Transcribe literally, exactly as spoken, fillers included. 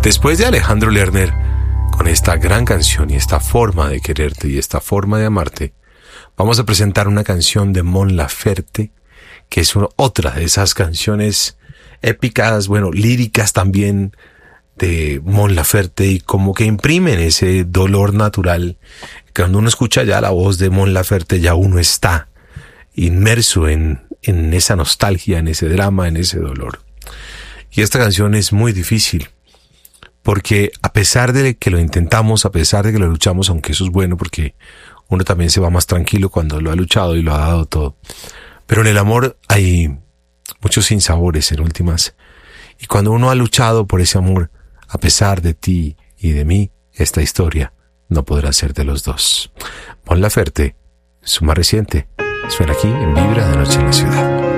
Después de Alejandro Lerner, con esta gran canción y esta forma de quererte y esta forma de amarte, vamos a presentar una canción de Mon Laferte, que es una, otra de esas canciones épicas, bueno, líricas también de Mon Laferte, y como que imprimen ese dolor natural. Cuando uno escucha ya la voz de Mon Laferte, ya uno está inmerso en, en esa nostalgia, en ese drama, en ese dolor. Y esta canción es muy difícil, porque a pesar de que lo intentamos, a pesar de que lo luchamos, aunque eso es bueno porque uno también se va más tranquilo cuando lo ha luchado y lo ha dado todo. Pero en el amor hay muchos sinsabores en últimas. Y cuando uno ha luchado por ese amor, a pesar de ti y de mí, esta historia no podrá ser de los dos. Mon Laferte, su más reciente, suena aquí en Vibra de Noche en la Ciudad.